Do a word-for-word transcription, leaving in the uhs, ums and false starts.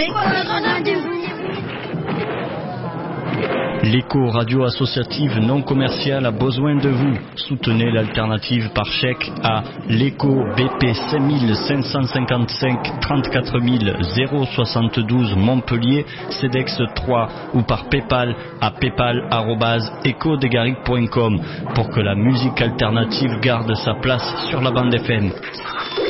L'écho radio associative non commerciale a besoin de vous. Soutenez l'alternative par chèque à l'écho B P cinq cinq cinq cinq trente-quatre mille soixante-douze Montpellier, CEDEX trois ou par Paypal à paypal arobase echo des garrigues point com pour que la musique alternative garde sa place sur la bande F M.